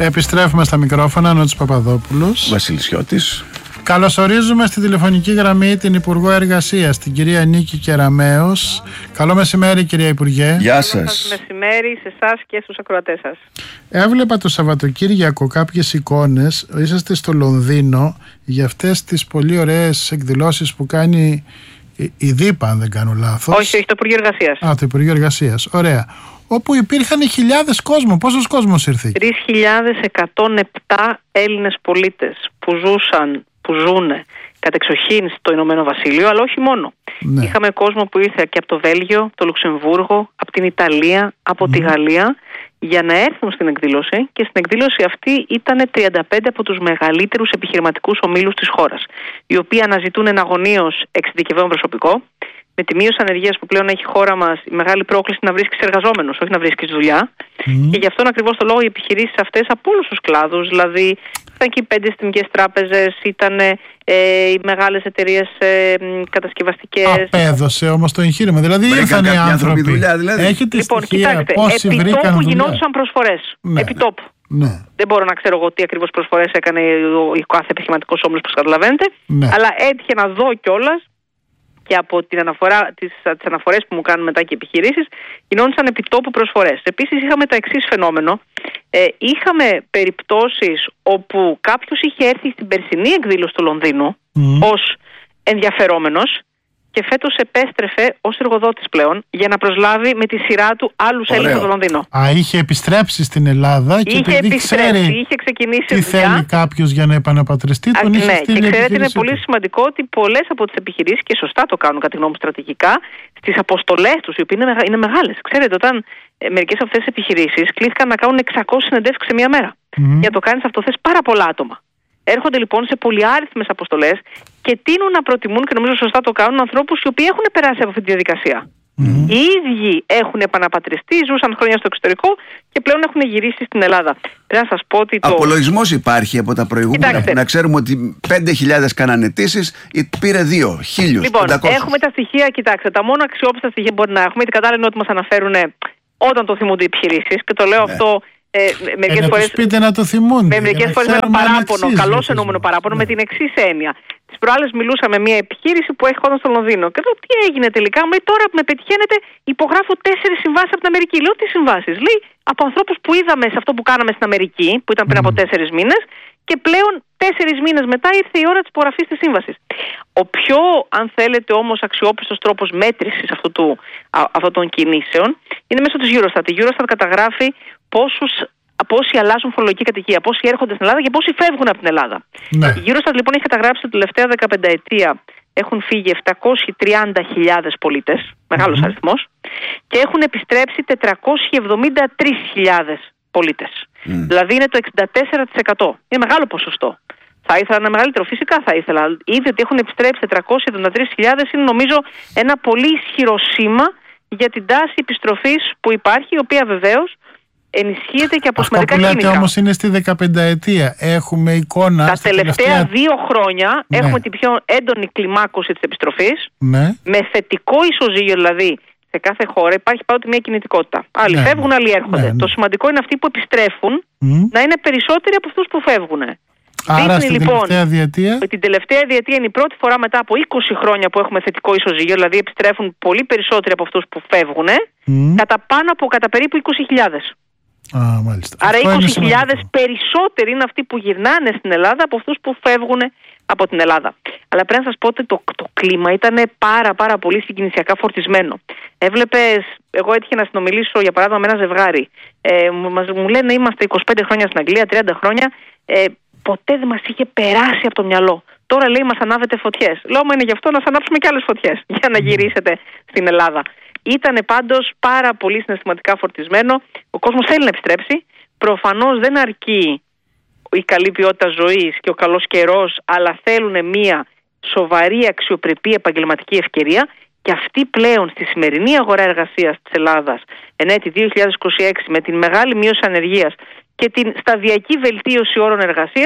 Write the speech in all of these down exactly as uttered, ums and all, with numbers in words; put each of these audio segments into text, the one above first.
Επιστρέφουμε στα μικρόφωνα. Νότης Παπαδόπουλος, Βασίλης Χιώτης. Καλωσορίζουμε στη τηλεφωνική γραμμή την Υπουργό Εργασίας, την κυρία Νίκη Κεραμέως. Καλό μεσημέρι, κυρία Υπουργέ. Γεια Καλό σας. σας μεσημέρι σε εσάς και στους ακροατές σας. Έβλεπα το Σαββατοκύριακο κάποιες εικόνες. Είσαστε στο Λονδίνο για αυτές τις πολύ ωραίες εκδηλώσεις που κάνει η ΔΥΠΑ, αν δεν κάνω λάθος. Όχι, όχι, το Υπουργείο Εργασίας. Α, το Υπουργείο Εργασίας. Ωραία. Όπου υπήρχαν χιλιάδες κόσμο. Πόσος κόσμος ήρθε εκεί? τρεις χιλιάδες εκατόν επτά Έλληνες πολίτες που ζούσαν, που ζούνε κατεξοχήν στο Ηνωμένο Βασίλειο, αλλά όχι μόνο. Ναι. Είχαμε κόσμο που ήρθε και από το Βέλγιο, το Λουξεμβούργο, από την Ιταλία, από Mm. τη Γαλλία, για να έρθουν στην εκδήλωση, και στην εκδήλωση αυτή ήταν τριάντα πέντε από τους μεγαλύτερους επιχειρηματικούς ομίλους της χώρας, οι οποίοι αναζητούν εναγωνίως εξειδικευμένο προσωπικό. Με τη μείωση ανεργίας που πλέον έχει η χώρα μας, η μεγάλη πρόκληση είναι να βρίσκεις εργαζόμενους, όχι να βρίσκεις δουλειά. Mm. Και γι' αυτόν ακριβώς το λόγο οι επιχειρήσεις αυτές από όλους τους κλάδους, δηλαδή ήταν και οι πέντε συστημικές τράπεζες, ήταν ε, οι μεγάλες εταιρείες ε, κατασκευαστικές. Απέδωσε όμως το εγχείρημα. Δηλαδή Βρήκαν ήρθαν οι κάποιοι άνθρωποι. άνθρωποι δουλειά, δηλαδή. Έχετε Λοιπόν, στοιχεία κοιτάξτε, πόσοι επί βρήκαν τόπου δουλειά? γινόντουσαν προσφορές. Ναι, Επί τόπου. Ναι. Δεν μπορώ να ξέρω εγώ τι ακριβώς προσφορές έκανε ο, ο κάθε επιχειρηματικός όμιλος, όπως καταλαβαίνετε. Ναι. Αλλά έτυχε να δω κιόλας, και από την αναφορά, τις, τις αναφορές που μου κάνουν μετά και οι επιχειρήσεις, γινόντουσαν επιτόπου προσφορές. Επίσης είχαμε το εξής φαινόμενο. Ε, είχαμε περιπτώσεις όπου κάποιος είχε έρθει στην περσινή εκδήλωση του Λονδίνου Mm. ως ενδιαφερόμενος και φέτος επέστρεφε ως εργοδότης πλέον για να προσλάβει με τη σειρά του άλλους Ωραίο. Έλληνες στο Λονδίνο. Α, είχε επιστρέψει στην Ελλάδα και Είχε επειδή επιστρέψει, ξέρει είχε ξεκινήσει τι δουλειά. θέλει κάποιος για να επαναπατριστεί, Α, τον είχε ναι, στείλει και η ξέρετε, είναι επιχείρησή πολύ του. σημαντικό ότι πολλές από τις επιχειρήσεις, και σωστά το κάνουν κατά τη γνώμη μου στρατηγικά, στις αποστολές τους, οι οποίες είναι, μεγα, είναι μεγάλες. Ξέρετε, όταν ε, μερικές από αυτές τις επιχειρήσεις κλήθηκαν να κάνουν εξακόσιες συνεντεύξεις σε μία μέρα. Mm. Για να το κάνεις αυτό θες πάρα πολλά άτομα. Έρχονται λοιπόν σε πολυάριθμες αποστολές και τείνουν να προτιμούν, και νομίζω σωστά το κάνουν, ανθρώπους οι οποίοι έχουν περάσει από αυτή τη διαδικασία. Mm. Οι ίδιοι έχουν επαναπατριστεί, ζούσαν χρόνια στο εξωτερικό και πλέον έχουν γυρίσει στην Ελλάδα. Πρέπει να σας πω ότι το. Απολογισμός υπάρχει από τα προηγούμενα. Κοιτάξτε. Να ξέρουμε ότι πέντε χιλιάδες κάνανε αιτήσεις, πήρε δύο, χίλιους, Λοιπόν, πεντακόσιους. έχουμε τα στοιχεία, κοιτάξτε, τα μόνο αξιόπιστα στοιχεία που μπορεί να έχουμε, γιατί κατάλαβα είναι ότι μας αναφέρουν όταν το θυμούνται οι επιχειρήσεις, και το λέω Ναι. αυτό ε, μερικές Ε, να φορές. τους πείτε να το θυμούνται. Με μερικές φορές με ένα παράπονο, καλώς εννοούμενο παράπονο, Ναι. με την εξής έννοια. Τις προάλλες μιλούσα με μια επιχείρηση που έχει χώρα στο Λονδίνο. Και λέω, τι έγινε τελικά? Μου λέει, τώρα που με πετυχαίνετε, υπογράφω τέσσερις συμβάσεις από την Αμερική. Λέω, τι συμβάσεις? Λέει, από ανθρώπους που είδαμε σε αυτό που κάναμε στην Αμερική, που ήταν πριν Mm. από τέσσερις μήνες, και πλέον τέσσερις μήνες μετά ήρθε η ώρα της υπογραφής της σύμβασης. Ο πιο, αν θέλετε, όμως αξιόπιστος τρόπος μέτρησης αυτού του, α, αυτών των κινήσεων είναι μέσω της Eurostat. Η Eurostat καταγράφει πόσους. Πόσοι αλλάζουν φορολογική κατοικία, πόσοι έρχονται στην Ελλάδα και πόσοι φεύγουν από την Ελλάδα. Ναι. Η Eurostat λοιπόν έχει καταγράψει ότι την τελευταία δεκαπενταετία έχουν φύγει επτακόσιες τριάντα χιλιάδες πολίτες, μεγάλος Mm. αριθμός, και έχουν επιστρέψει τετρακόσιες εβδομήντα τρεις χιλιάδες πολίτες. Mm. Δηλαδή είναι το εξήντα τέσσερα τοις εκατό. Είναι μεγάλο ποσοστό. Θα ήθελα ένα μεγαλύτερο, φυσικά θα ήθελα. Ήδη ότι έχουν επιστρέψει τετρακόσιες εβδομήντα τρεις χιλιάδες είναι νομίζω ένα πολύ ισχυρό σήμα για την τάση επιστροφής που υπάρχει, η οποία βεβαίως ενισχύεται και από Αυτό σημαντικά που λέτε κίνητρα. όμως είναι στη δεκαπενταετία. Έχουμε εικόνα. Τα στη τελευταία δύο χρόνια Ναι. έχουμε την πιο έντονη κλιμάκωση της επιστροφής, Ναι. με θετικό ισοζύγιο, δηλαδή σε κάθε χώρα υπάρχει πάντοτε μια κινητικότητα. Άλλοι Ναι, φεύγουν, ναι. άλλοι έρχονται. Ναι, ναι. Το σημαντικό είναι αυτοί που επιστρέφουν Μμ. να είναι περισσότεροι από αυτούς που φεύγουν. Άρα Δείχνει, στην λοιπόν, τελευταία διετία. Την τελευταία διετία είναι η πρώτη φορά μετά από είκοσι χρόνια που έχουμε θετικό ισοζύγιο, δηλαδή επιστρέφουν πολύ περισσότεροι από αυτούς που φεύγουν, Μμ. κατά πάνω από κατά περίπου είκοσι χιλιάδες. Α, μάλιστα. Άρα Αυτό είναι είκοσι χιλιάδες σημαντικό. περισσότεροι είναι αυτοί που γυρνάνε στην Ελλάδα από αυτούς που φεύγουν από την Ελλάδα. Αλλά πρέπει να σας πω ότι το, το κλίμα ήταν πάρα πάρα πολύ συγκινησιακά φορτισμένο. Έβλεπες, εγώ έτυχε να συνομιλήσω για παράδειγμα με ένα ζευγάρι. Ε, μας, μου λένε είμαστε είκοσι πέντε χρόνια στην Αγγλία, τριάντα χρόνια. Ε, ποτέ δεν μας είχε περάσει από το μυαλό. Τώρα λέει μας ανάβετε φωτιές. Λέω, μα είναι γι' αυτό να σας ανάψουμε και άλλες φωτιές για να γυρίσετε στην Ελλάδα. Ήτανε πάντως πάρα πολύ συναισθηματικά φορτισμένο. Ο κόσμος θέλει να επιστρέψει. Προφανώς δεν αρκεί η καλή ποιότητα ζωής και ο καλός καιρός, αλλά θέλουν μια σοβαρή, αξιοπρεπή επαγγελματική ευκαιρία, και αυτή πλέον στη σημερινή αγορά εργασίας της Ελλάδας εν έτη δύο χιλιάδες είκοσι έξι, με την μεγάλη μείωση ανεργίας και την σταδιακή βελτίωση όρων εργασίας,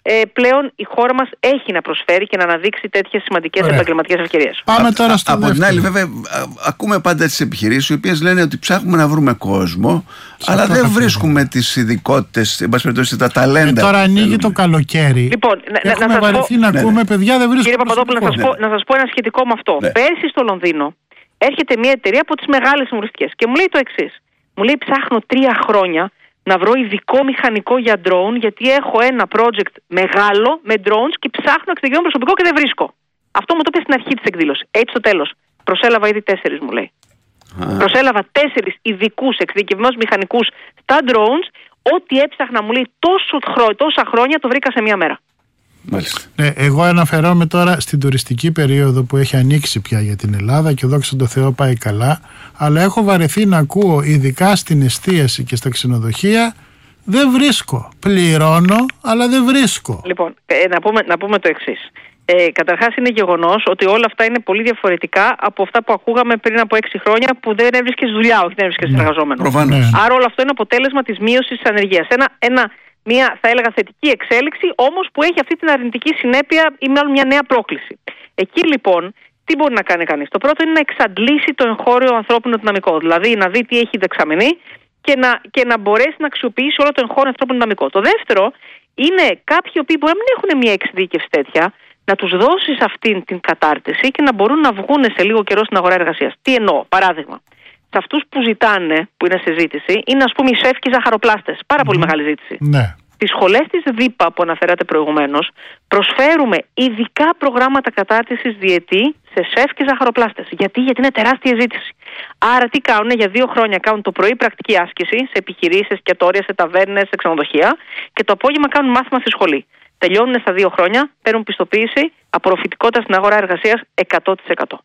ε, πλέον η χώρα μας έχει να προσφέρει και να αναδείξει τέτοιες σημαντικές επαγγελματικές ευκαιρίες. Πάμε τώρα στο από δεύτερο. την άλλη, βέβαια, α, ακούμε πάντα τις επιχειρήσεις οι οποίες λένε ότι ψάχνουμε να βρούμε κόσμο, σε αλλά δεν βρίσκουμε τις ειδικότητες, εν πάση περιπτώσει, τα ταλέντα. Ε, τώρα ανοίγει το καλοκαίρι. Λοιπόν, να, Έχουμε να σας βαρεθεί πω, να ναι, ακούμε, ναι. παιδιά, δεν βρίσκουμε. Κύριε Παπαδόπουλο, να σας, ναι. πω, να σας πω ένα σχετικό με αυτό. Ναι. Πέρσι στο Λονδίνο έρχεται μια εταιρεία από τις μεγάλες συμβουλευτικές και μου λέει το εξής. Μου λέει ψάχνω τρία χρόνια να βρω ειδικό μηχανικό για drone, γιατί έχω ένα project μεγάλο με drones και ψάχνω εξειδικευμένο προσωπικό και δεν βρίσκω. Αυτό μου το είπε στην αρχή της εκδήλωσης. Έτσι στο τέλος. Προσέλαβα ήδη τέσσερις, μου λέει. Α. Προσέλαβα τέσσερις ειδικούς εξειδικευμένους μηχανικούς στα drones. Ό,τι έψαχνα, μου λέει, τόσο χρό, τόσα χρόνια το βρήκα σε μία μέρα. Μάλιστα. Ναι, εγώ αναφερόμαι τώρα στην τουριστική περίοδο που έχει ανοίξει πια για την Ελλάδα και δόξα τω Θεώ πάει καλά, αλλά έχω βαρεθεί να ακούω ειδικά στην εστίαση και στα ξενοδοχεία δεν βρίσκω. Πληρώνω, αλλά δεν βρίσκω. Λοιπόν, ε, να, πούμε, να πούμε το εξής. Ε, καταρχάς είναι γεγονός ότι όλα αυτά είναι πολύ διαφορετικά από αυτά που ακούγαμε πριν από έξι χρόνια που δεν έβρισκες δουλειά, όχι δεν έβρισκες εργαζόμενο. Προφανώς. Ναι. Άρα όλο αυτό είναι αποτέλεσμα της μείωσης της ανεργίας. Ένα, ένα, μια θα έλεγα θετική εξέλιξη, όμως που έχει αυτή την αρνητική συνέπεια ή μάλλον μια νέα πρόκληση. Εκεί λοιπόν τι μπορεί να κάνει κανείς? Το πρώτο είναι να εξαντλήσει το εγχώριο ανθρώπινο δυναμικό, δηλαδή να δει τι έχει δεξαμενή και να, και να μπορέσει να αξιοποιήσει όλο το εγχώριο ανθρώπινο δυναμικό. Το δεύτερο είναι κάποιοι οποίοι μπορεί να μην έχουν μια εξειδίκευση τέτοια, να τους δώσεις αυτήν την κατάρτιση και να μπορούν να βγουν σε λίγο καιρό στην αγορά εργασίας. Τι εννοώ? Παράδειγμα, σε αυτούς που ζητάνε, που είναι σε ζήτηση, είναι ας πούμε οι σεφ και οι ζαχαροπλάστες. Πάρα πολύ μεγάλη ζήτηση. Ναι. Στις σχολές της ΔΥΠΑ που αναφέρατε προηγουμένως, προσφέρουμε ειδικά προγράμματα κατάρτισης διετή σε σεφ και ζαχαροπλάστες. Γιατί? Γιατί είναι τεράστια ζήτηση. Άρα τι κάνουν? Για δύο χρόνια κάνουν το πρωί πρακτική άσκηση σε επιχειρήσεις, εστιατόρια, σε ταβέρνες, σε ξενοδοχεία και το απόγευμα κάνουν μάθημα στη σχολή. Τελειώνουν στα δύο χρόνια, παίρνουν πιστοποίηση, απορροφητικότητα στην αγορά εργασίας εκατό τοις εκατό.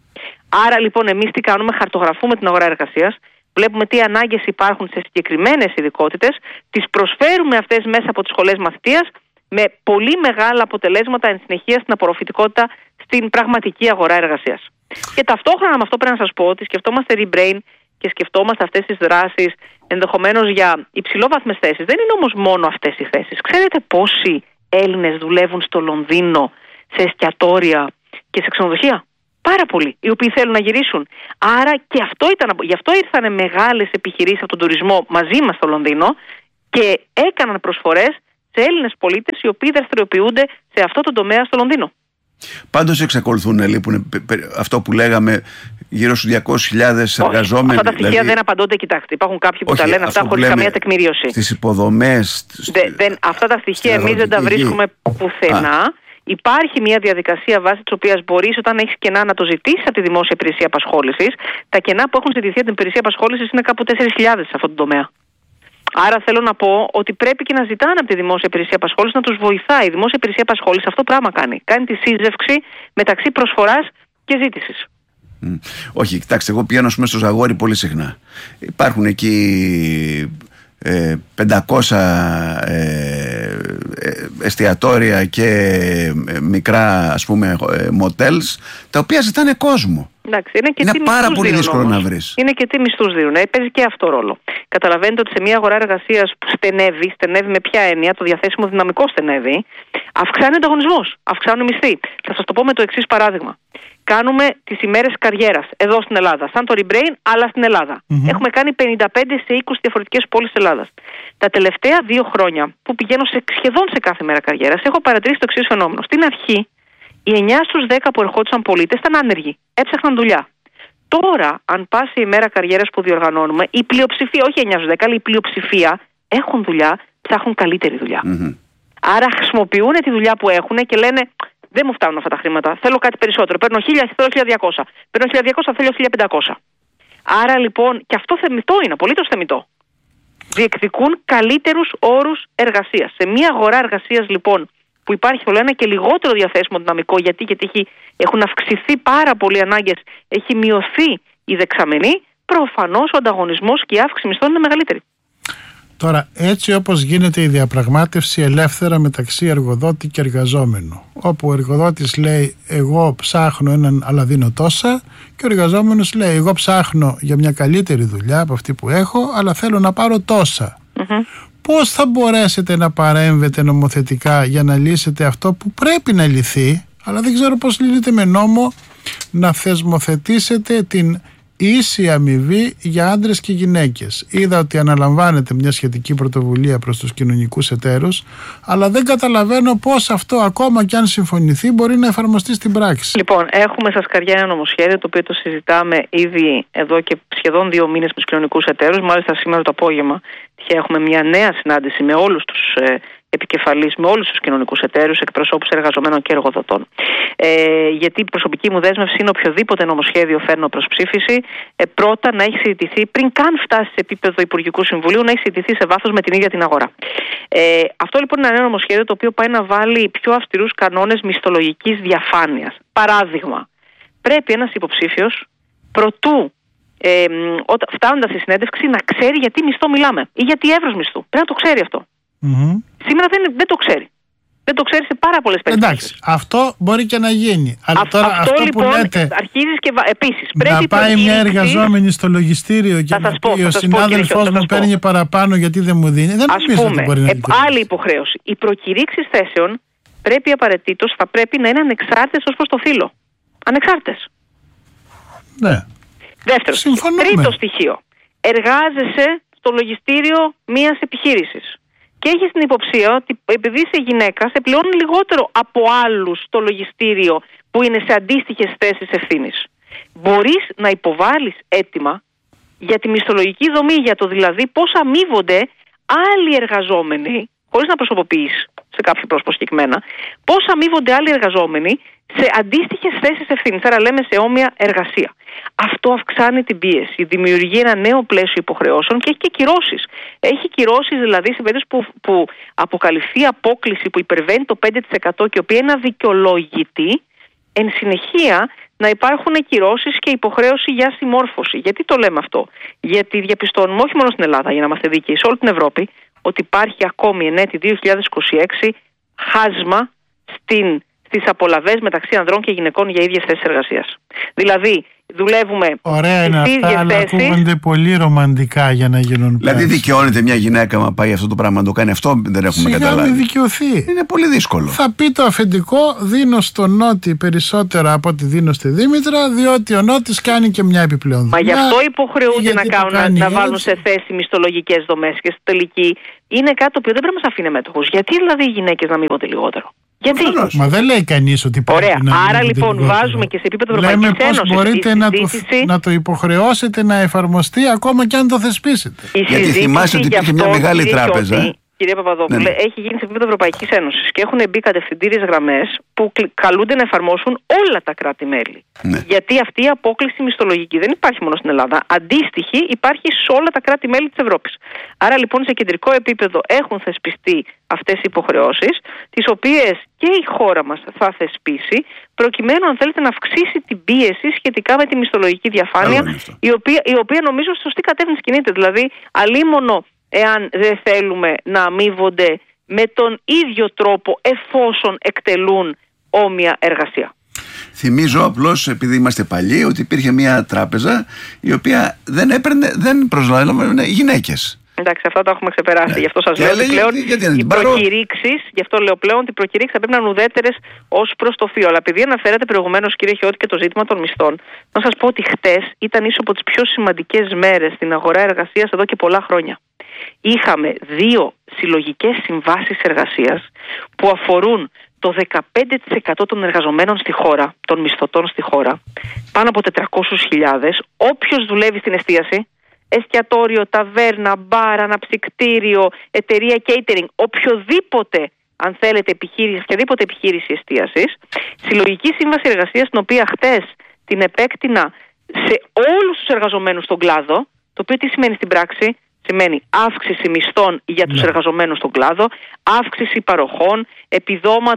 Άρα λοιπόν εμείς τι κάνουμε? Χαρτογραφούμε την αγορά εργασίας, βλέπουμε τι ανάγκες υπάρχουν σε συγκεκριμένες ειδικότητες, τις προσφέρουμε αυτές μέσα από τις σχολές μαθητείας με πολύ μεγάλα αποτελέσματα εν συνεχεία στην απορροφητικότητα στην πραγματική αγορά εργασίας. Και ταυτόχρονα με αυτό πρέπει να σας πω ότι σκεφτόμαστε rebrain και σκεφτόμαστε αυτές τις δράσεις ενδεχομένως για υψηλόβαθμες θέσεις. Δεν είναι όμως μόνο αυτές οι θέσεις. Ξέρετε πόσοι Έλληνες δουλεύουν στο Λονδίνο σε εστιατόρια και σε ξενοδοχεία? Πάρα πολλοί, οι οποίοι θέλουν να γυρίσουν. Άρα και αυτό ήταν, γι' αυτό ήρθαν μεγάλες επιχειρήσεις από τον τουρισμό μαζί μας στο Λονδίνο και έκαναν προσφορές σε Έλληνες πολίτες οι οποίοι δραστηριοποιούνται σε αυτό το τομέα στο Λονδίνο. Πάντως εξακολουθούν να λείπουν αυτό που λέγαμε γύρω στους διακόσιες χιλιάδες εργαζόμενοι. Αυτά τα στοιχεία δηλαδή... δεν απαντώνται, κοιτάξτε. Υπάρχουν κάποιοι που όχι, τα λένε αυτά χωρίς καμία τεκμηρίωση. Στις υποδομές. Δε, δεν, αυτά τα στοιχεία εμείς δεν τα βρίσκουμε πουθενά. Α. Υπάρχει μια διαδικασία βάσει της οποίας μπορείς όταν έχεις κενά να το ζητήσεις από τη δημόσια υπηρεσία απασχόλησης. Τα κενά που έχουν ζητηθεί από την υπηρεσία απασχόλησης είναι κάπου τέσσερις χιλιάδες σε αυτόν τον τομέα. Άρα θέλω να πω ότι πρέπει και να ζητάνε από τη δημόσια υπηρεσία απασχόλησης να τους βοηθάει. Η δημόσια υπηρεσία απασχόλησης αυτό πράγμα κάνει. Κάνει τη σύζευξη μεταξύ προσφοράς και ζήτησης. Mm. Όχι, κοιτάξτε, εγώ πηγαίνω στο Ζαγόρι πολύ συχνά. Υπάρχουν εκεί ε, πεντακόσια ε, εστιατόρια και ε, μικρά ας πούμε ε, μοτέλς τα οποία ζητάνε κόσμο. Εντάξει, είναι και είναι τι πάρα πολύ δίνουν, δύσκολο όμως. να βρεις. Είναι και τι μισθούς δίνουν. Ε, παίζει και αυτό ρόλο. Καταλαβαίνετε ότι σε μια αγορά εργασίας που στενεύει, στενεύει με ποια έννοια, το διαθέσιμο δυναμικό στενεύει, αυξάνει ο ανταγωνισμός, αυξάνουν οι μισθοί. Θα σας το πω με το εξής παράδειγμα. Κάνουμε τις ημέρες καριέρας εδώ στην Ελλάδα, σαν το rebrain, αλλά στην Ελλάδα. Mm-hmm. Έχουμε κάνει πενήντα πέντε σε είκοσι διαφορετικές πόλεις της Ελλάδας. Τα τελευταία δύο χρόνια που πηγαίνω σε, σχεδόν σε κάθε μέρα καριέρας, έχω παρατηρήσει το εξής φαινόμενο. Στην αρχή, οι εννιά στους δέκα που ερχόντουσαν πολίτες ήταν άνεργοι, έψαχναν δουλειά. Τώρα, αν πας σε ημέρα καριέρας που διοργανώνουμε, η πλειοψηφία, όχι εννιά στους δέκα, αλλά η πλειοψηφία έχουν δουλειά, ψάχνουν καλύτερη δουλειά. Mm-hmm. Άρα χρησιμοποιούν τη δουλειά που έχουν και λένε. Δεν μου φτάνουν αυτά τα χρήματα. Θέλω κάτι περισσότερο. Παίρνω χίλια, θέλω χίλια διακόσια. Παίρνω χίλια διακόσια, θέλω χίλια πεντακόσια. Άρα λοιπόν, και αυτό θεμιτό είναι, απολύτως θεμιτό. Διεκδικούν καλύτερους όρους εργασίας. Σε μια αγορά εργασίας λοιπόν, που υπάρχει όλο ένα και λιγότερο διαθέσιμο δυναμικό, γιατί, γιατί έχει, έχουν αυξηθεί πάρα πολλοί ανάγκες, έχει μειωθεί η δεξαμενή, προφανώς ο ανταγωνισμός και η αύξηση μισθών είναι μεγαλύτερη. Τώρα, έτσι όπως γίνεται η διαπραγμάτευση ελεύθερα μεταξύ εργοδότη και εργαζόμενου, όπου ο εργοδότης λέει εγώ ψάχνω έναν αλλά δίνω τόσα και ο εργαζόμενος λέει εγώ ψάχνω για μια καλύτερη δουλειά από αυτή που έχω αλλά θέλω να πάρω τόσα. Mm-hmm. πώς θα μπορέσετε να παρέμβετε νομοθετικά για να λύσετε αυτό που πρέπει να λυθεί, αλλά δεν ξέρω πώς λύνεται με νόμο, να θεσμοθετήσετε την ίση αμοιβή για άντρες και γυναίκες. Είδα ότι αναλαμβάνετε μια σχετική πρωτοβουλία προς τους κοινωνικούς εταίρους, αλλά δεν καταλαβαίνω πώς αυτό, ακόμα και αν συμφωνηθεί, μπορεί να εφαρμοστεί στην πράξη. Λοιπόν, έχουμε στα σκαριά ένα νομοσχέδιο, το οποίο το συζητάμε ήδη εδώ και σχεδόν δύο μήνες με τους κοινωνικούς εταίρους. Μάλιστα σήμερα το απόγευμα έχουμε μια νέα συνάντηση με όλους τους ε, επικεφαλής, με όλους τους κοινωνικούς εταίρους, εκπροσώπους εργαζομένων και εργοδοτών. Ε, γιατί η προσωπική μου δέσμευση είναι οποιοδήποτε νομοσχέδιο φέρνω προς ψήφιση, ε, πρώτα να έχει συζητηθεί, πριν καν φτάσει σε επίπεδο Υπουργικού Συμβουλίου, να έχει συζητηθεί σε βάθος με την ίδια την αγορά. Ε, αυτό λοιπόν είναι ένα νομοσχέδιο το οποίο πάει να βάλει πιο αυστηρούς κανόνες μισθολογικής διαφάνειας. Παράδειγμα, πρέπει ένας υποψήφιος προτού ε, φτάνοντας στη συνέντευξη να ξέρει γιατί μισθό μιλάμε ή γιατί εύρος μισθού. Πρέπει να το ξέρει αυτό. Mm-hmm. Σήμερα δεν, δεν το ξέρει. Δεν το ξέρει σε πάρα πολλές περιπτώσεις. Εντάξει, αυτό μπορεί και να γίνει. Αλλά Α, τώρα αυτό, αυτό λοιπόν, που λέτε, αρχίζεις και επίσης, να πρέπει πάει μια εργαζόμενη στο λογιστήριο και να πει ο συνάδελφός μου παίρνει παραπάνω γιατί δεν μου δίνει. Δεν ας νομίζω πούμε, ότι μπορεί να ε, άλλη υποχρέωση. Οι προκηρύξεις θέσεων πρέπει απαραίτητος, θα πρέπει να είναι ανεξάρτητες ως προς το φύλο. Ανεξάρτητες. Ναι. Δεύτερο, τρίτο στοιχείο. Εργάζεσαι στο λογιστήριο μιας επιχείρησης και έχεις την υποψία ότι επειδή είσαι γυναίκα σε πληρώνει λιγότερο από άλλους στο λογιστήριο που είναι σε αντίστοιχες θέσεις ευθύνης. Μπορείς να υποβάλεις αίτημα για τη μισθολογική δομή, για το δηλαδή πώς αμείβονται άλλοι εργαζόμενοι, χωρίς να προσωποποιείς σε κάποιο πρόσωπο συγκεκριμένα, πώς αμείβονται άλλοι εργαζόμενοι σε αντίστοιχες θέσεις ευθύνης, άρα λέμε σε όμοια εργασία. Αυτό αυξάνει την πίεση, δημιουργεί ένα νέο πλαίσιο υποχρεώσεων και έχει και κυρώσεις. Έχει κυρώσεις δηλαδή σε περίπτωση που, που αποκαλυφθεί απόκλιση που υπερβαίνει το πέντε τοις εκατό και η οποία είναι αδικαιολόγητη, εν συνεχεία να υπάρχουν κυρώσεις και υποχρέωση για συμμόρφωση. Γιατί το λέμε αυτό? Γιατί διαπιστώνουμε όχι μόνο στην Ελλάδα, για να είμαστε δίκαιοι, σε όλη την Ευρώπη, ότι υπάρχει ακόμη εν έτη δύο χιλιάδες είκοσι έξι χάσμα στην, στις απολαβές μεταξύ ανδρών και γυναικών για ίδιες θέσεις εργασίας. Δηλαδή, δουλεύουμε ωραία είναι αυτά, αλλά ακούγονται πολύ ρομαντικά για να γίνουν. Δηλαδή, δικαιώνεται μια γυναίκα να πάει αυτό το πράγμα να το κάνει? Αυτό δεν έχουμε Σιγά καταλάβει. Μην δικαιωθεί. Είναι πολύ δύσκολο. Θα πει το αφεντικό, δίνω στον Νότι περισσότερα από ό,τι δίνω στη Δήμητρα, διότι ο Νότης κάνει και μια επιπλέον δουλειά. Μα γι' αυτό υποχρεούνται να, κάνουν, να, να βάλουν σε θέση μισθολογικές δομές και στη τελική είναι κάτι το οποίο δεν πρέπει να μας αφήνει μέτοχος. Γιατί δηλαδή οι γυναίκες να μείβονται λιγότερο? Γιατί? Μα δεν λέει κανείς ότι πρέπει ωραία, να άρα λοιπόν λιγότερο. Βάζουμε και σε επίπεδο Ευρωπαϊκής Λέμε Ένωσης. πώς μπορείτε να το, να το υποχρεώσετε να εφαρμοστεί ακόμα και αν το θεσπίσετε. Γιατί θυμάσαι ότι υπήρχε μια μεγάλη τράπεζα. Ότι, κύριε Παπαδόπουλε, ναι, ναι. έχει γίνει σε επίπεδο Ευρωπαϊκής Ένωσης και έχουν μπει κατευθυντήριες γραμμές που καλούνται να εφαρμόσουν όλα τα κράτη-μέλη. Ναι. Γιατί αυτή η απόκλιση μισθολογική δεν υπάρχει μόνο στην Ελλάδα. Αντίστοιχη υπάρχει σε όλα τα κράτη-μέλη της Ευρώπης. Άρα λοιπόν σε κεντρικό επίπεδο έχουν θεσπιστεί αυτές οι υποχρεώσεις, τις οποίες και η χώρα μας θα θεσπίσει, προκειμένου αν θέλετε να αυξήσει την πίεση σχετικά με τη μισθολογική διαφάνεια, η οποία, η οποία νομίζω στη σωστή κατεύθυνση κινείται. Δηλαδή, αλίμονο εάν δεν θέλουμε να αμείβονται με τον ίδιο τρόπο εφόσον εκτελούν όμοια εργασία. Θυμίζω απλώς, επειδή είμαστε παλιοί, ότι υπήρχε μια τράπεζα η οποία δεν έπαιρνε, δεν προσλάβαινε γυναίκες. Εντάξει, αυτά τα έχουμε ξεπεράσει. Ναι. Γι' αυτό σας λέω ότι πλέον οι προκηρύξεις, γι' αυτό λέω πλέον ότι οι προκηρύξεις θα πρέπει να είναι ουδέτερες ως προς το φύλο. Αλλά επειδή αναφέρατε προηγουμένως, κύριε Χιώτη, και το ζήτημα των μισθών, να σας πω ότι χτες ήταν ίσως από τις πιο σημαντικές μέρες στην αγορά εργασίας εδώ και πολλά χρόνια. Είχαμε δύο συλλογικές συμβάσεις εργασίας που αφορούν το δεκαπέντε τοις εκατό των εργαζομένων στη χώρα, των μισθωτών στη χώρα, πάνω από τετρακόσιες χιλιάδες, όποιος δουλεύει στην εστίαση, εστιατόριο, ταβέρνα, μπαρ, αναψυκτήριο, εταιρεία catering, οποιοδήποτε, αν θέλετε, επιχείρηση, οποιαδήποτε επιχείρηση εστίασης, συλλογική σύμβαση εργασίας, την οποία χτες την επέκτηνα σε όλους τους εργαζομένους στον κλάδο, το οποίο τι σημαίνει στην πράξη? Σημαίνει αύξηση μισθών για τους yeah. εργαζομένους στον κλάδο, αύξηση παροχών, επιδόματα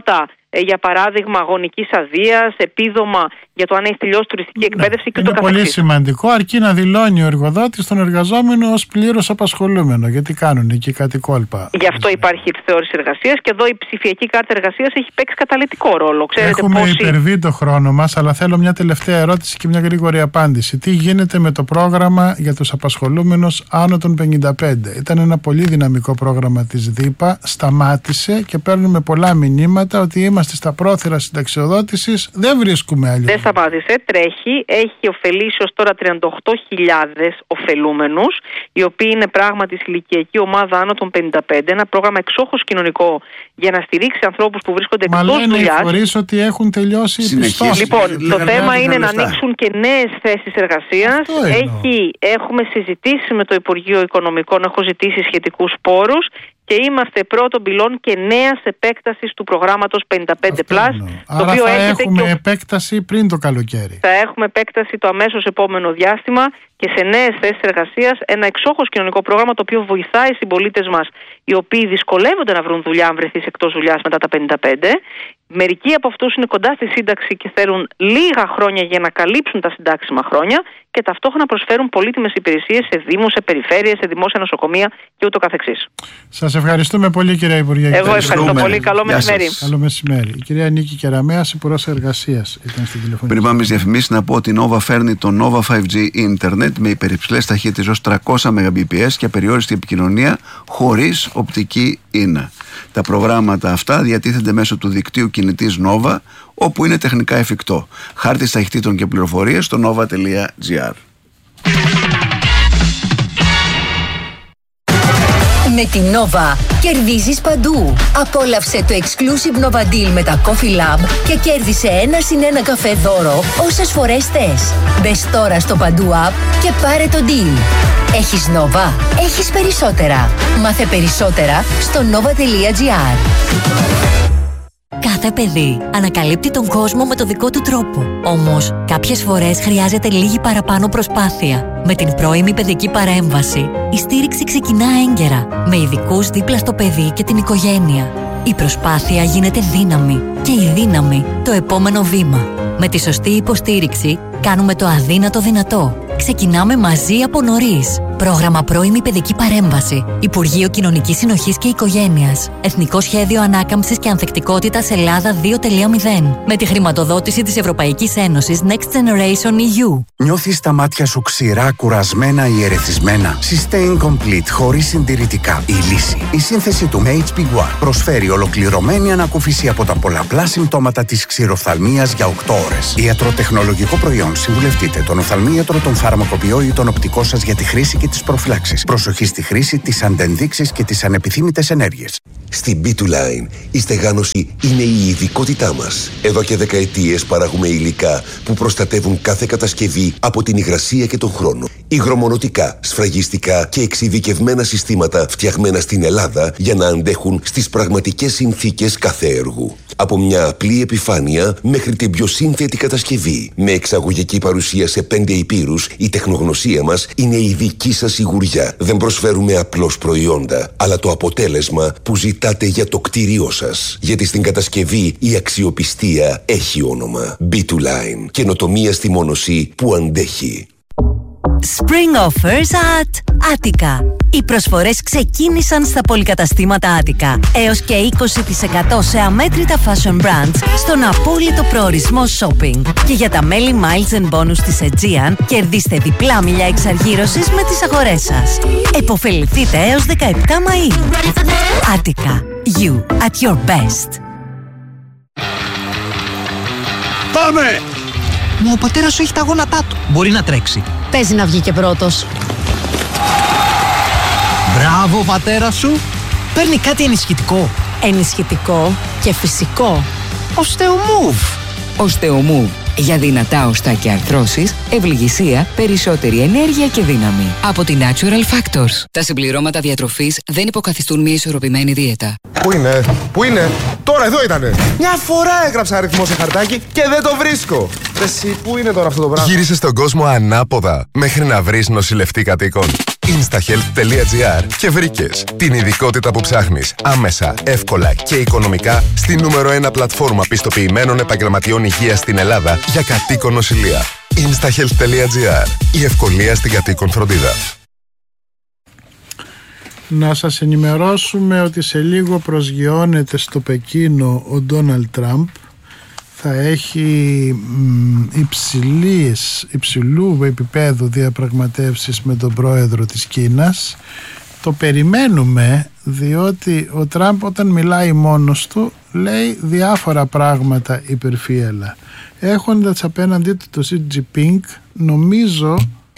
για παράδειγμα γονικής αδείας, επίδομα για το αν έχει τελειώσει τουριστική εκπαίδευση και είναι το πολύ καθεξής. σημαντικό, αρκεί να δηλώνει ο εργοδότης τον εργαζόμενο ως πλήρως απασχολούμενο, γιατί κάνουν εκεί κάτι κόλπα. Γι' αυτό υπάρχει η θεώρηση εργασίας και εδώ η ψηφιακή κάρτα εργασίας έχει παίξει καταλυτικό ρόλο. Ξέρετε, έχουμε πόσοι... υπερβεί το χρόνο μας, αλλά θέλω μια τελευταία ερώτηση και μια γρήγορη απάντηση. Τι γίνεται με το πρόγραμμα για τους απασχολούμενους άνω των πενήντα πέντε? Ήταν ένα πολύ δυναμικό πρόγραμμα της ΔΥΠΑ, σταμάτησε και παίρνουμε πολλά μηνύματα ότι είμαστε στα πρόθυρα συνταξιοδότησης, δεν βρίσκουμε άλλη. Δεν σταμάτησε, τρέχει, έχει ωφελήσει ως τώρα τριάντα οκτώ χιλιάδες ωφελούμενους, οι οποίοι είναι πράγματι στη ηλικιακή ομάδα άνω των πενήντα πέντε, ένα πρόγραμμα εξόχως κοινωνικό για να στηρίξει ανθρώπους που βρίσκονται εκτός δουλειάς. Μα λένε οι φορείς ότι έχουν τελειώσει οι πιστώσεις. Λοιπόν, το θέμα είναι να ανοίξουν και νέες θέσεις εργασίας. Έχει, έχουμε συζητήσει με το Υπουργείο Οικονομικών, έχω ζητήσει σχετικούς πόρους και είμαστε πρώτον πυλών και νέας επέκτασης του προγράμματος πενήντα πέντε πλας. Άρα το οποίο θα έχουμε και... επέκταση πριν το καλοκαίρι. Θα έχουμε επέκταση το αμέσως επόμενο διάστημα και σε νέες θέσεις εργασίας, ένα εξόχως κοινωνικό πρόγραμμα το οποίο βοηθάει συμπολίτες μας οι οποίοι δυσκολεύονται να βρουν δουλειά αν βρεθείς εκτός δουλειάς μετά τα πενήντα πέντε. Μερικοί από αυτούς είναι κοντά στη σύνταξη και θέλουν λίγα χρόνια για να καλύψουν τα συντάξιμα χρόνια και ταυτόχρονα προσφέρουν πολύτιμες υπηρεσίες σε δήμους, σε περιφέρειες, σε δημόσια νοσοκομεία και ούτω καθεξής. Σας ευχαριστούμε πολύ, κυρία Υπουργέ. Εγώ ευχαριστώ πολύ. Καλό μεσημέρι. Καλό μεσημέρι. Η κυρία Νίκη Κεραμέας, Υπουργός Εργασίας, ήταν στην τηλεφωνική. Πριν πάμε στις διαφημίσεις, να πω ότι η Nova φέρνει το Nova φάιβ τζι Internet με υπερυψηλές ταχύτητες ως τριακόσια μεγαμπιπιες και απεριόριστη επικοινωνία χωρίς οπτική ίνα. Τα προγράμματα αυτά διατίθενται μέσω του δικτύου κινητής Nova, όπου είναι τεχνικά εφικτό. Χάρτης ταχυτήτων και πληροφορίες στο nova τελεία gr. Με την Nova κερδίζεις παντού. Απόλαυσε το exclusive Nova Deal με τα Coffee Lab και κέρδισε ένα συν ένα καφέ δώρο όσες φορές θες. Μπες τώρα στο Παντού App και πάρε το deal. Έχεις Nova, έχεις περισσότερα. Μάθε περισσότερα στο nova τελεία gr. Κάθε παιδί ανακαλύπτει τον κόσμο με το δικό του τρόπο. Όμως, κάποιες φορές χρειάζεται λίγη παραπάνω προσπάθεια. Με την πρώιμη παιδική παρέμβαση, η στήριξη ξεκινά έγκαιρα, με ειδικούς δίπλα στο παιδί και την οικογένεια. Η προσπάθεια γίνεται δύναμη και η δύναμη το επόμενο βήμα. Με τη σωστή υποστήριξη, κάνουμε το αδύνατο δυνατό. Ξεκινάμε μαζί από νωρίς. Πρόγραμμα πρώιμη παιδική παρέμβαση. Υπουργείο Κοινωνικής Συνοχής και Οικογένειας. Εθνικό Σχέδιο Ανάκαμψης και Ανθεκτικότητας Ελλάδα δύο τελεία μηδέν. Με τη χρηματοδότηση της Ευρωπαϊκής Ένωσης Next Generation ι γιου. Νιώθεις τα μάτια σου ξηρά, κουρασμένα ή ερεθισμένα? Sustain Complete χωρίς συντηρητικά. Η λύση. Η σύνθεση του έιτς πι One προσφέρει ολοκληρωμένη ανακούφιση από τα πολλαπλά συμπτώματα της ξηροφθαλμίας για οκτώ ώρες. Ιατροτεχνολογικό προϊόν. Συμβουλευτείτε τον οφθαλμίατρο, τον φαρμακοποιό ή τον οπτικό σας για τη χρήση και τις προφυλάξεις. Προσοχή στη χρήση, τις αντενδείξεις και τις ανεπιθύμητες ενέργειες. Στην μπι τού Line, η στεγάνωση είναι η ειδικότητά μας. Εδώ και δεκαετίες παράγουμε υλικά που προστατεύουν κάθε κατασκευή από την υγρασία και τον χρόνο. Υγρομονωτικά, σφραγιστικά και εξειδικευμένα συστήματα φτιαγμένα στην Ελλάδα για να αντέχουν στις πραγματικές συνθήκες κάθε έργου. Από μια απλή επιφάνεια μέχρι την πιο σύνθετη κατασκευή. Με εξαγωγική παρουσία σε πέντε υπήρους, η τεχνογνωσία μας είναι η δική σας σιγουριά. Δεν προσφέρουμε απλώς προϊόντα, αλλά το αποτέλεσμα που ζητάτε για το κτίριό σας. Γιατί στην κατασκευή η αξιοπιστία έχει όνομα. μπι τού Line. Καινοτομία στη μόνωση που αντέχει. Spring Offers at Attica. Οι προσφορές ξεκίνησαν στα πολυκαταστήματα Attica. Έως και είκοσι τοις εκατό σε αμέτρητα fashion brands στον απόλυτο προορισμό shopping. Και για τα μέλη Miles and Bonus της Aegean, κερδίστε διπλά μιλιά εξαργύρωσης με τις αγορές σας. Εποφεληθείτε έως δεκαεπτά Μαΐου. Attica. You at your best. Πάμε! Μα ο πατέρας σου έχει τα γόνατά του. Μπορεί να τρέξει. Παίζει να βγει και πρώτος. Μπράβο, πατέρα σου. Παίρνει κάτι ενισχυτικό. Ενισχυτικό και φυσικό. Οστεομούβ. Οστεομούβ. Για δυνατά οστά και αρθρώσεις, ευληγησία, περισσότερη ενέργεια και δύναμη. Από τη Natural Factors. Τα συμπληρώματα διατροφής δεν υποκαθιστούν μια ισορροπημένη δίαιτα. Πού είναι, πού είναι, τώρα εδώ ήτανε. Μια φορά έγραψα αριθμό σε χαρτάκι και δεν το βρίσκω. Εσύ, πού είναι τώρα αυτό το πράγμα? Γύρισε στον κόσμο ανάποδα μέχρι να βρεις νοσηλευτή κατοίκων. instahealth.gr και βρήκες την ειδικότητα που ψάχνεις άμεσα, εύκολα και οικονομικά στη νούμερο ένα πλατφόρμα πιστοποιημένων επαγγελματιών υγείας στην Ελλάδα για κατοίκον νοσηλεία. instahealth.gr. Η ευκολία στην κατοίκον φροντίδα. Να σας ενημερώσουμε ότι σε λίγο προσγειώνεται στο Πεκίνο ο Ντόναλντ Τραμπ. Θα έχει υψηλής, υψηλού επίπεδου διαπραγματεύσεις με τον πρόεδρο της Κίνας. Το περιμένουμε, διότι ο Τραμπ όταν μιλάει μόνος του λέει διάφορα πράγματα υπερφύελα. Έχοντας απέναντί του το Σι Τζινπίνγκ, νομίζω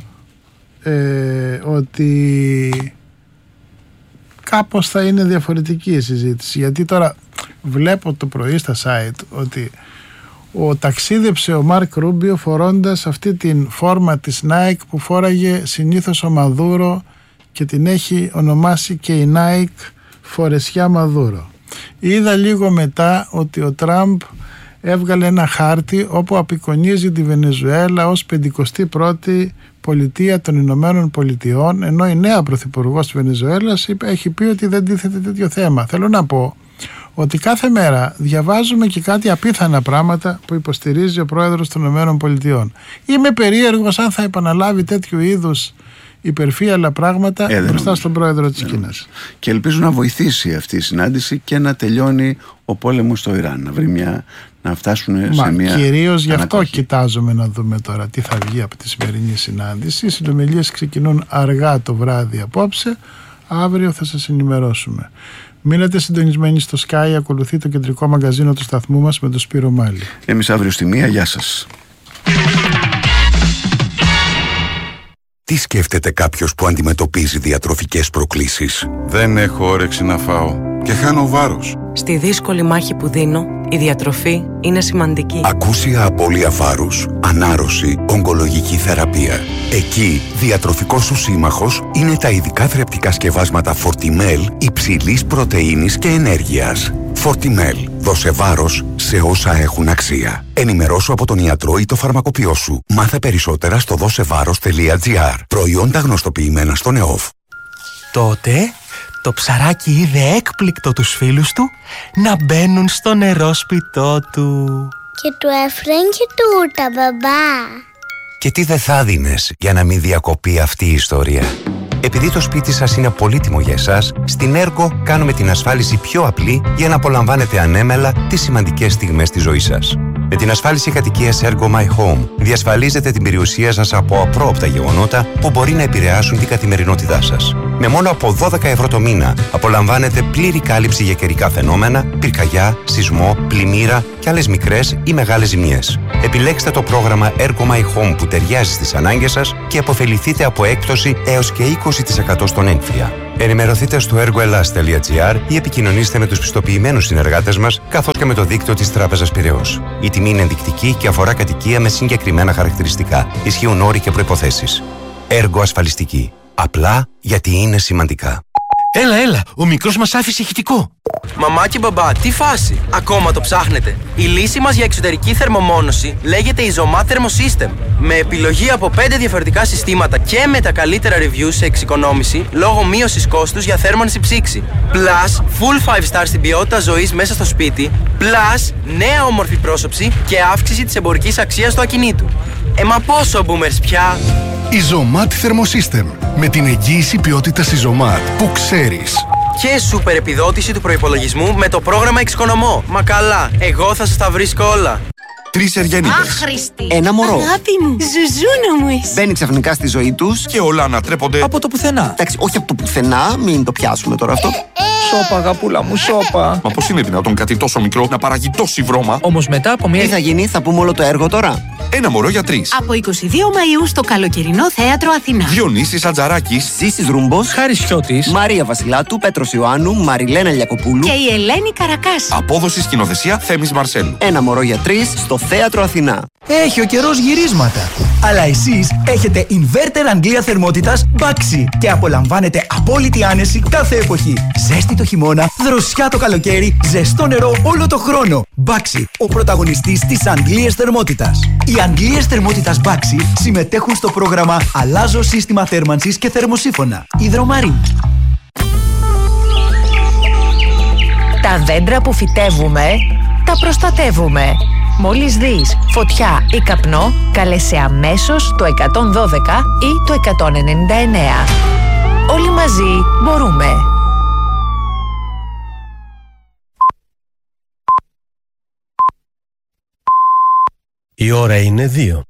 ε, ότι κάπως θα είναι διαφορετική η συζήτηση, γιατί τώρα βλέπω το πρωί στα site ότι ο ταξίδεψε ο Μάρκ Ρούμπιο φορώντας αυτή την φόρμα της Nike που φόραγε συνήθως ο Μαδούρο και την έχει ονομάσει και η Nike φορεσιά Μαδούρο. Είδα λίγο μετά ότι ο Τραμπ έβγαλε ένα χάρτη όπου απεικονίζει τη Βενεζουέλα ως πενηκοστή πρώτη πολιτεία των Ηνωμένων Πολιτειών, ενώ η νέα πρωθυπουργός της Βενεζουέλας έχει πει ότι δεν τίθεται τέτοιο θέμα. Θέλω να πω ότι κάθε μέρα διαβάζουμε και κάτι απίθανα πράγματα που υποστηρίζει ο πρόεδρος των Ηνωμένων Πολιτειών. Είμαι περίεργος αν θα επαναλάβει τέτοιου είδους υπερφύαλα πράγματα ε, μπροστά στον πρόεδρο της Κίνας. Και ελπίζω να βοηθήσει αυτή η συνάντηση και να τελειώνει ο πόλεμος στο Ιράν, να βρει μια, να φτάσουν Μα, σε μια κυρίως γι' αυτό ανακοχή. Κοιτάζουμε να δούμε τώρα τι θα βγει από τη σημερινή συνάντηση. Οι συνομιλίες ξεκινούν αργά το βράδυ απόψε. Αύριο θα σας ενημερώσουμε. Μείνετε συντονισμένοι στο Sky, ακολουθεί το κεντρικό μαγκαζίνο του σταθμού μας με τον Σπύρο Μάλη. Εμείς αύριο στη μία, γεια σας. Τι σκέφτεται κάποιος που αντιμετωπίζει διατροφικές προκλήσεις? Δεν έχω όρεξη να φάω και χάνω βάρος. Στη δύσκολη μάχη που δίνω, η διατροφή είναι σημαντική. Ακούσια απώλεια βάρους, ανάρρωση, ογκολογική θεραπεία. Εκεί, διατροφικός σου σύμμαχος είναι τα ειδικά θρεπτικά σκευάσματα Fortimel υψηλής πρωτεΐνης και ενέργειας. Fortimel. Δώσε βάρος σε όσα έχουν αξία. Ενημερώσου από τον ιατρό ή το φαρμακοποιό σου. Μάθε περισσότερα στο δώσεβάρος τελεία τζι άρ. Προϊόντα γνωστοποιημένα στον ΕΟΦ. Τότε το ψαράκι είδε έκπληκτο τους φίλους του να μπαίνουν στο νερόσπιτό του. Και του έφεραν και τούτα, μπαμπά. Και τι δεν θα δίνες για να μην διακοπεί αυτή η ιστορία? Επειδή το σπίτι σας είναι πολύτιμο για εσάς, στην Έργο κάνουμε την ασφάλιση πιο απλή για να απολαμβάνετε ανέμελα τις σημαντικές στιγμές της ζωής σας. Με την ασφάλιση κατοικίας Ergo My Home διασφαλίζετε την περιουσία σας από απρόοπτα γεγονότα που μπορεί να επηρεάσουν την καθημερινότητά σας. Με μόνο από δώδεκα ευρώ το μήνα απολαμβάνετε πλήρη κάλυψη για καιρικά φαινόμενα, πυρκαγιά, σεισμό, πλημμύρα και άλλες μικρές ή μεγάλες ζημιές. Επιλέξτε το πρόγραμμα Ergo My Home που ταιριάζει στις ανάγκες σας και αποφεληθείτε από έκπτωση έως και είκοσι τοις εκατό στον έμφυα. Ενημερωθείτε στο ergoelas τελεία τζι άρ ή επικοινωνήστε με τους πιστοποιημένους συνεργάτες μας, καθώς και με το δίκτυο της Τράπεζας Πειραιώς. Η τιμή είναι ενδεικτική και αφορά κατοικία με συγκεκριμένα χαρακτηριστικά. Ισχύουν όροι και προϋποθέσεις. Έργο ασφαλιστική. Απλά γιατί είναι σημαντικά. Έλα, έλα, ο μικρός μας άφησε ηχητικό. Μαμά και μπαμπά, τι φάση? Ακόμα το ψάχνετε? Η λύση μας για εξωτερική θερμομόνωση λέγεται Isomat Thermosystem. Με επιλογή από πέντε διαφορετικά συστήματα και με τα καλύτερα reviews σε εξοικονόμηση λόγω μείωσης κόστους για θέρμανση ψήξη. Plus, full five star στην ποιότητα ζωής μέσα στο σπίτι. Plus, νέα όμορφη πρόσωψη και αύξηση της εμπορικής αξίας του ακινήτου. Ε, μα πόσο boomers πια? Isomat Thermosystem. Με την εγγύηση ποιότητας Isomat που ξέρεις. Και σούπερ επιδότηση του προϋπολογισμού με το πρόγραμμα Εξοικονομώ. Μα καλά, εγώ θα σας τα βρίσκω όλα. Τρεις Εργένιδες. Άχρηστη. Ένα μωρό. Αγάπη μου, ζουζούνα μου είσαι. Μπαίνει ξαφνικά στη ζωή τους και όλα ανατρέπονται από το πουθενά. Εντάξει, όχι από το πουθενά, μην το πιάσουμε τώρα αυτό. Σώπα, αγαπούλα μου, σώπα. Μα πώς είναι δυνατόν κάτι τόσο μικρό να παράγει τόση βρώμα? Όμως μετά από μια. Τι θα γίνει, θα πούμε όλο το έργο τώρα. Ένα μωρό για τρεις. Από είκοσι δύο Μαΐου στο καλοκαιρινό θέατρο Αθηνά. Διονύσης Ατζαράκης, Ζήσης Ρούμπος, Χάρης Σιώτης, Μαρία Βασιλάτου, Πέτρος Ιωάννου, Μαριλένα Λιακοπούλου και η Ελένη Καρακάση. Απόδοση σκηνοθεσία Θέμης Μαρσέλου. Ένα μωρό για τρεις στο θέατρο Αθηνά. Έχει ο καιρός γυρίσματα. Αλλά εσείς έχετε inverter Αγγλία θερμότητας Baxi και απολαμβάνετε απόλυτη άνεση κάθε εποχή. Ζέστη το χειμώνα, δροσιά το καλοκαίρι, ζεστό νερό όλο το χρόνο. Baxi, ο πρωταγωνιστής της Αγγλίας θερμότητας. Οι Αγγλίες θερμότητας Baxi συμμετέχουν στο πρόγραμμα Αλλάζω σύστημα θέρμανσης και θερμοσύφωνα. Υδρομαρή. Τα δέντρα που φυτεύουμε, τα προστατεύουμε. Μόλις δεις φωτιά ή καπνό, καλέσαι αμέσως το εκατόν δώδεκα ή το εκατόν ενενήντα εννέα. Όλοι μαζί μπορούμε. Η ώρα είναι δύο.